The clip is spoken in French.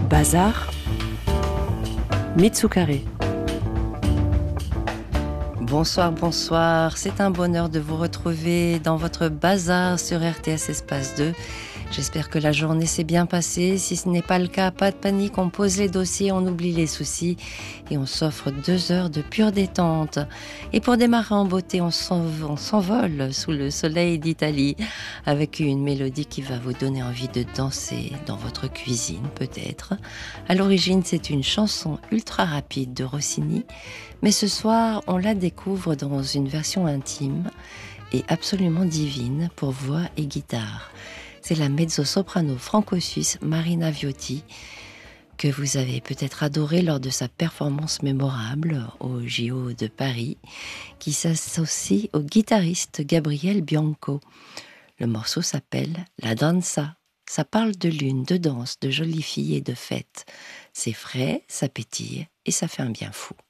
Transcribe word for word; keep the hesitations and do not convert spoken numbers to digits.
Bazar, Mitsukare. Bonsoir, bonsoir. C'est un bonheur de vous retrouver dans votre bazar sur R T S Espace deux. J'espère que la journée s'est bien passée. Si ce n'est pas le cas, pas de panique, on pose les dossiers, on oublie les soucis et on s'offre deux heures de pure détente. Et pour démarrer en beauté, on s'envole sous le soleil d'Italie avec une mélodie qui va vous donner envie de danser dans votre cuisine peut-être. À l'origine, c'est une chanson ultra rapide de Rossini, mais ce soir, on la découvre dans une version intime et absolument divine pour voix et guitare. C'est la mezzo-soprano franco-suisse Marina Viotti, que vous avez peut-être adorée lors de sa performance mémorable au J O de Paris, qui s'associe au guitariste Gabriel Bianco. Le morceau s'appelle La Danza. Ça parle de lune, de danse, de jolies filles et de fêtes. C'est frais, ça pétille et ça fait un bien fou.